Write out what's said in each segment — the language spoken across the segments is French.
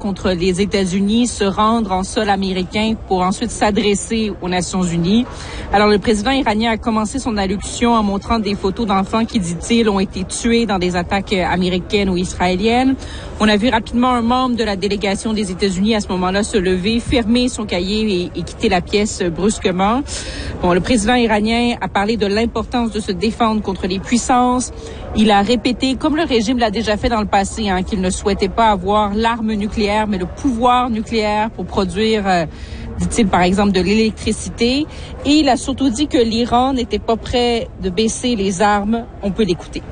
contre les États-Unis se rendre en sol américain pour ensuite s'adresser aux Nations unies. Alors, le président iranien a commencé son allocution en montrant des photos d'enfants qui, dit-il, ont été tués dans des attaques américaines ou israéliennes. On a vu rapidement un membre de la délégation des États-Unis à ce moment-là se lever, fermer son cahier et quitter la pièce brusquement. Bon, le président iranien a parlé de l'importance de se défendre contre les puissances. Il a répété, comme le régime l'a déjà fait dans le passé, qu'il ne souhaitait pas avoir l'arme nucléaire, mais le pouvoir nucléaire pour produire, dit-il, par exemple, de l'électricité. Et il a surtout dit que l'Iran n'était pas prêt de baisser les armes. On peut l'écouter.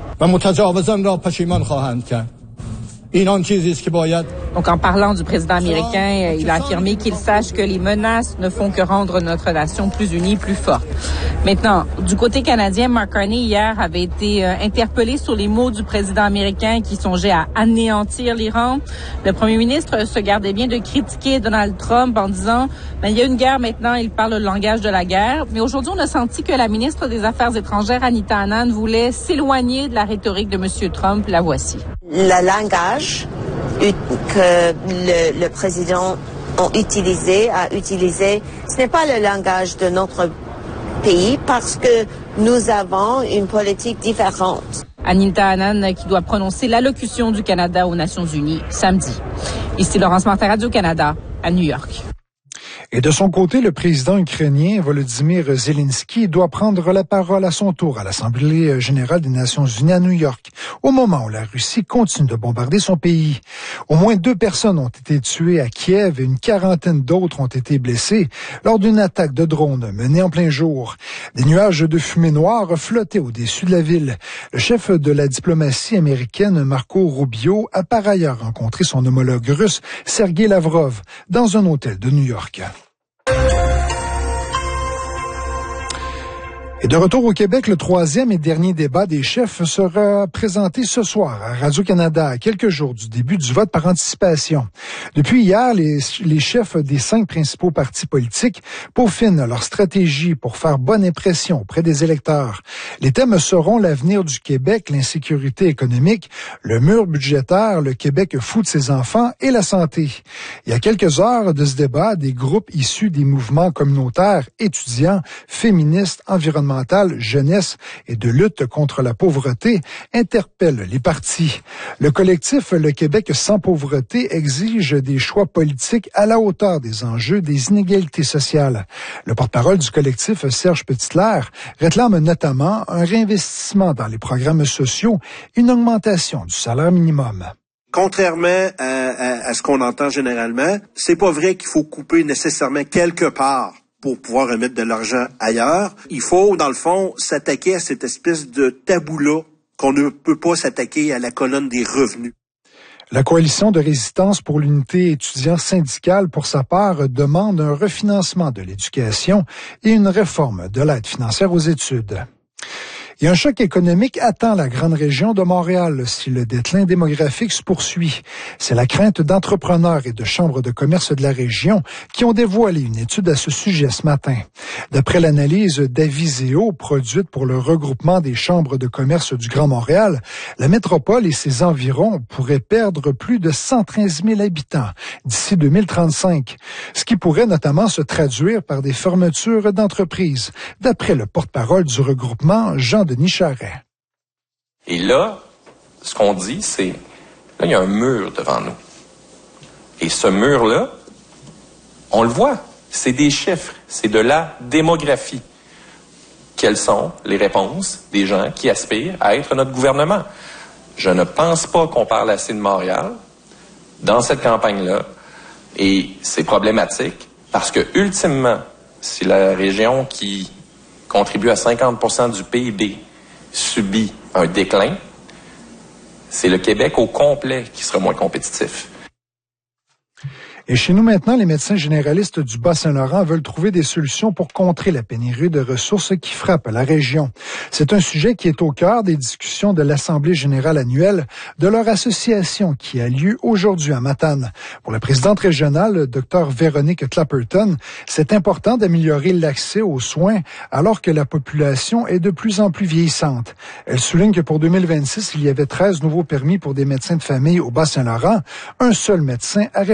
Donc, en parlant du président américain, il a affirmé qu'il sache que les menaces ne font que rendre notre nation plus unie, plus forte. Maintenant, du côté canadien, Mark Carney, hier, avait été interpellé sur les mots du président américain qui songeait à anéantir l'Iran. Le premier ministre se gardait bien de critiquer Donald Trump en disant « il y a une guerre maintenant, il parle le langage de la guerre ». Mais aujourd'hui, on a senti que la ministre des Affaires étrangères, Anita Anand, voulait s'éloigner de la rhétorique de M. Trump. La voici. Le langage que le président a utilisé, ce n'est pas le langage de notre pays parce que nous avons une politique différente. Anita Anand qui doit prononcer l'allocution du Canada aux Nations unies samedi. Ici Laurence Martin, Radio-Canada, à New York. Et de son côté, le président ukrainien Volodymyr Zelensky doit prendre la parole à son tour à l'Assemblée générale des Nations unies à New York, au moment où la Russie continue de bombarder son pays. Au moins 2 personnes ont été tuées à Kiev et une quarantaine d'autres ont été blessées lors d'une attaque de drone menée en plein jour. Des nuages de fumée noire flottaient au-dessus de la ville. Le chef de la diplomatie américaine, Marco Rubio, a par ailleurs rencontré son homologue russe, Sergei Lavrov, dans un hôtel de New York. Et de retour au Québec, le 3e et dernier débat des chefs sera présenté ce soir à Radio-Canada, à quelques jours du début du vote par anticipation. Depuis hier, les chefs des 5 principaux partis politiques peaufinent leur stratégie pour faire bonne impression auprès des électeurs. Les thèmes seront l'avenir du Québec, l'insécurité économique, le mur budgétaire, le Québec fou de ses enfants et la santé. Il y a quelques heures de ce débat, des groupes issus des mouvements communautaires, étudiants, féministes, environnementaux, jeunesse et de lutte contre la pauvreté interpelle les partis. Le collectif Le Québec sans pauvreté exige des choix politiques à la hauteur des enjeux des inégalités sociales. Le porte-parole du collectif, Serge Petitlair, réclame notamment un réinvestissement dans les programmes sociaux et une augmentation du salaire minimum. Contrairement à ce qu'on entend généralement, c'est pas vrai qu'il faut couper nécessairement quelque part pour pouvoir remettre de l'argent ailleurs. Il faut, dans le fond, s'attaquer à cette espèce de tabou-là qu'on ne peut pas s'attaquer à la colonne des revenus. La Coalition de résistance pour l'unité étudiante syndicale, pour sa part, demande un refinancement de l'éducation et une réforme de l'aide financière aux études. Et un choc économique attend la grande région de Montréal si le déclin démographique se poursuit. C'est la crainte d'entrepreneurs et de chambres de commerce de la région qui ont dévoilé une étude à ce sujet ce matin. D'après l'analyse d'Aviseo produite pour le regroupement des chambres de commerce du Grand Montréal, la métropole et ses environs pourraient perdre plus de 113 000 habitants d'ici 2035, ce qui pourrait notamment se traduire par des fermetures d'entreprises, d'après le porte-parole du regroupement, Jean-Denis Charret. Et là, ce qu'on dit, c'est, là, il y a un mur devant nous. Et ce mur-là, on le voit, c'est des chiffres, c'est de la démographie. Quelles sont les réponses des gens qui aspirent à être notre gouvernement? Je ne pense pas qu'on parle assez de Montréal dans cette campagne-là. Et c'est problématique parce que, ultimement, si la région qui contribue à 50% du PIB subit un déclin, c'est le Québec au complet qui sera moins compétitif. Et chez nous maintenant, les médecins généralistes du Bas-Saint-Laurent veulent trouver des solutions pour contrer la pénurie de ressources qui frappe la région. C'est un sujet qui est au cœur des discussions de l'Assemblée générale annuelle de leur association qui a lieu aujourd'hui à Matane. Pour la présidente régionale, Dr Véronique Clapperton, c'est important d'améliorer l'accès aux soins alors que la population est de plus en plus vieillissante. Elle souligne que pour 2026, il y avait 13 nouveaux permis pour des médecins de famille au Bas-Saint-Laurent. Un seul médecin a